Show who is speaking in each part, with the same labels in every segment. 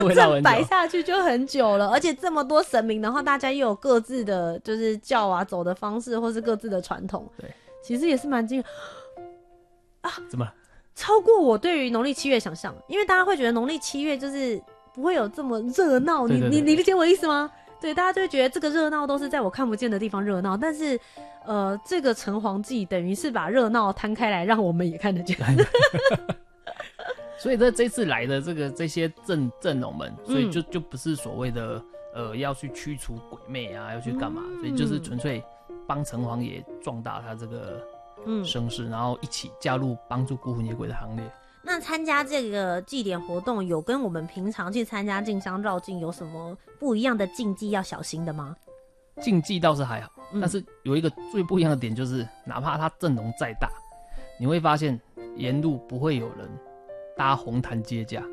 Speaker 1: 会绕很久，
Speaker 2: 摆下去就很久了，而且这么多神明的话，大家又有各自的就是叫啊走的方式，或是各自的传统，
Speaker 1: 对，
Speaker 2: 其实也是蛮惊啊，
Speaker 1: 怎么
Speaker 2: 超过我对于农历7月想象，因为大家会觉得农历7月就是不会有这么热闹，
Speaker 1: 对对对
Speaker 2: 你理解我的意思吗？对，大家就会觉得这个热闹都是在我看不见的地方热闹，但是这个城隍祭等于是把热闹摊开来，让我们也看得见。
Speaker 1: 所以这次来的这些阵容们，所以就不是所谓的要去驱除鬼魅啊，要去干嘛，所以就是纯粹帮城隍爷壮大他这个声势，然后一起加入帮助孤魂野鬼的行列。
Speaker 2: 那参加这个祭典活动，有跟我们平常去参加进香绕境有什么不一样的禁忌要小心的吗？
Speaker 1: 禁忌倒是还好，但是有一个最不一样的点就是，哪怕他阵容再大，你会发现沿路不会有人搭红毯接驾，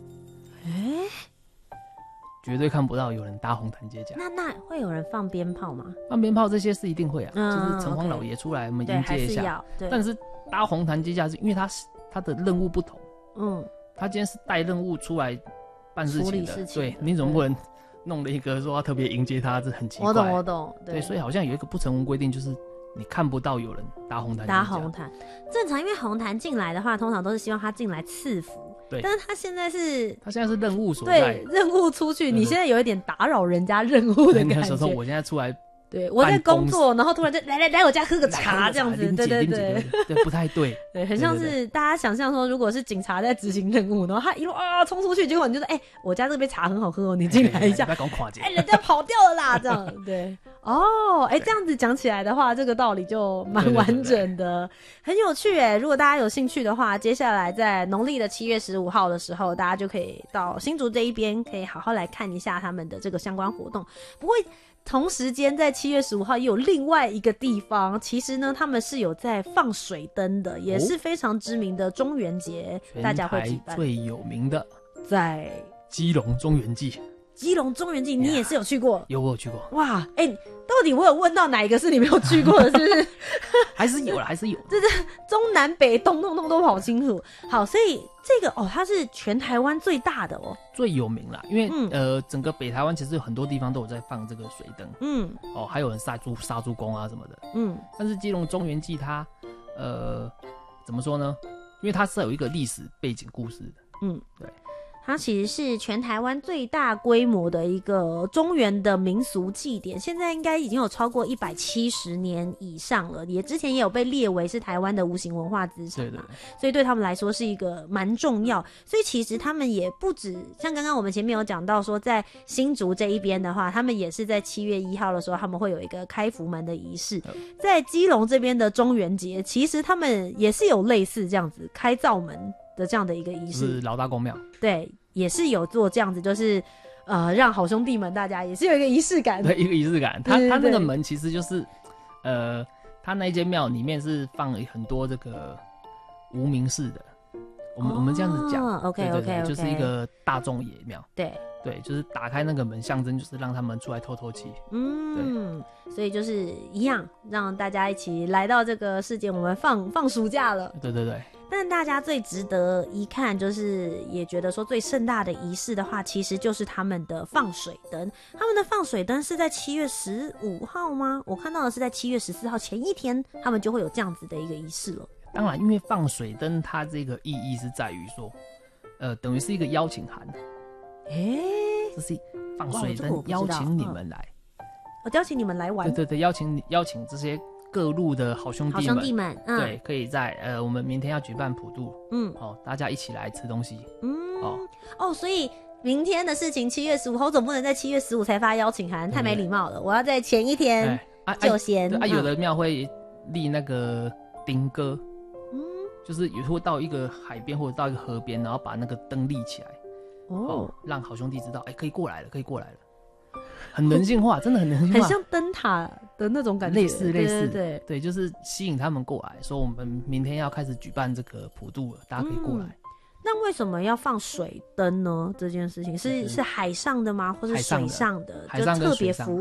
Speaker 1: 绝对看不到有人搭红毯接驾。
Speaker 2: 那会有人放鞭炮吗？
Speaker 1: 放鞭炮这些是一定会啊，就是城隍老爷出来我们迎接一下。但是搭红毯接驾是因为他的任务不同，他今天是带任务出来办事情的，对，你怎么不能弄了一个说要特别迎接他，这很奇怪。
Speaker 2: 我懂，
Speaker 1: 对，所以好像有一个不成文规定，就是你看不到有人搭红毯。
Speaker 2: 搭红毯正常，因为红毯进来的话，通常都是希望他进来赐福。
Speaker 1: 对，
Speaker 2: 但是他现在是
Speaker 1: 任务所在，
Speaker 2: 对，任务出去，你现在有一点打扰人家任务的感觉。
Speaker 1: 我现在出来。
Speaker 2: 对，我在工作，然后突然就来我家喝个茶这样子，对，
Speaker 1: 不太对，
Speaker 2: 对，很像是大家想象说，如果是警察在执行任务，然后他一路冲出去，结果你就说，我家这杯茶很好喝哦，你进来一下，人家跑掉了啦，这样，对，这样子讲起来的话，这个道理就蛮完整的，很有趣耶。如果大家有兴趣的话，接下来在农历的7月15号的时候，大家就可以到新竹这一边，可以好好来看一下他们的这个相关活动。不过同时间在7月15号也有另外一个地方，其实呢他们是有在放水灯的，也是非常知名的中元节，大家会举办。
Speaker 1: 最有名的
Speaker 2: 在
Speaker 1: 基隆中元祭。
Speaker 2: 基隆中元祭你也是有去过？
Speaker 1: 有，我有去过。
Speaker 2: 哇，到底我有问到哪一个是你没有去过的，是不是？
Speaker 1: 还是有，
Speaker 2: 就是中南北东都跑清楚。好，所以这个它是全台湾最大的
Speaker 1: 最有名啦，因为整个北台湾其实有很多地方都有在放这个水灯，还有人杀猪公啊什么的，但是基隆中元祭它怎么说呢？因为它是有一个历史背景故事的，对。
Speaker 2: 它其实是全台湾最大规模的一个中元的民俗祭典，现在应该已经有超过170年以上了，之前也有被列为是台湾的无形文化资产嘛，所以对他们来说是一个蛮重要。所以其实他们也不止像刚刚我们前面有讲到说，在新竹这一边的话，他们也是在7月1号的时候，他们会有一个开福门的仪式。在基隆这边的中元节，其实他们也是有类似这样子开灶门的这样的一个仪式，
Speaker 1: 是老大公庙，
Speaker 2: 对，也是有做这样子，就是让好兄弟们大家也是有一个仪式感，
Speaker 1: 对，一个仪式感。他那个门其实就是他那一间庙里面是放很多这个无名氏的，我们这样子讲，OK， 就是一个大众爷庙，对，就是打开那个门，象征就是让他们出来透透气。
Speaker 2: 对，所以就是一样，让大家一起来到这个世界，我们放暑假了。
Speaker 1: 对。
Speaker 2: 但大家最值得一看，就是也觉得说最盛大的仪式的话，其实就是他们的放水灯。他们的放水灯是在7月15号吗？我看到的是在7月14号前一天，他们就会有这样子的一个仪式了。
Speaker 1: 当然，因为放水灯它这个意义是在于说，等于是一个邀请函。这是放水灯邀请你们来，
Speaker 2: 邀请你们来玩。
Speaker 1: 对，邀请这些各路的好兄弟们，对，可以在我们明天要举办普渡，大家一起来吃东西，
Speaker 2: 所以明天的事情7月15号，我总不能在7月15才发邀请函，太没礼貌了，我要在前一天就先。
Speaker 1: 有的庙会立那个丁歌，就是有时候到一个海边或者到一个河边，然后把那个灯立起来。让好兄弟知道，可以过来了，很人性化，真的很人性化，
Speaker 2: 很像灯塔的那种感觉，
Speaker 1: 类似，对，就是吸引他们过来，说我们明天要开始举办这个普渡了，大家可以过来。
Speaker 2: 那为什么要放水灯呢？这件事情是海上的吗？或是水上的？就特别服务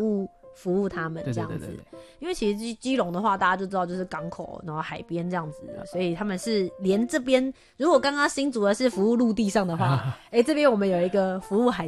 Speaker 2: 服务他们这样子。对，因为其实基隆的话，大家就知道就是港口，然后海边这样子，所以他们是连这边，如果刚刚新竹的是服务陆地上的话，这边我们有一个服务海